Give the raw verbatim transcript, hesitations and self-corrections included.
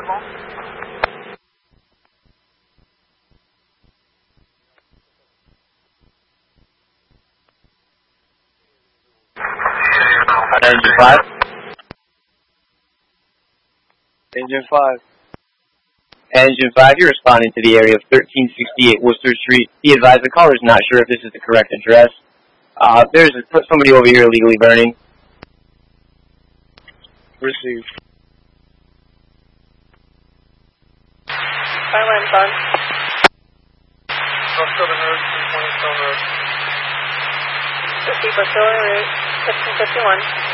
Engine five. Engine five. Engine five, you're responding to the area of thirteen sixty-eight Worcester Street. Be advised, the caller is not sure if this is the correct address. Uh, there's a, somebody over here illegally burning. Received. Five lines on. North Southern Road, three twenty Stone Road. fifty for Stone Route, fifteen fifty-one.